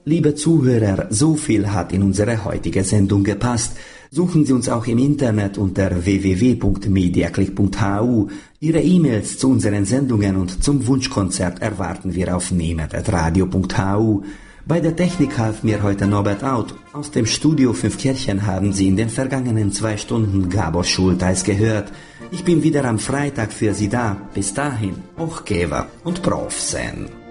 Liebe Zuhörer, so viel hat in unsere heutige Sendung gepasst. Suchen Sie uns auch im Internet unter www.mediaclick.hu. Ihre E-Mails zu unseren Sendungen und zum Wunschkonzert erwarten wir auf nemet@radio.hu. Bei der Technik half mir heute Norbert Out. Aus dem Studio 5 Kirchen haben Sie in den vergangenen 2 Stunden Gabor Schulteis gehört. Ich bin wieder am Freitag für Sie da. Bis dahin, Hochgeber und Prof sein.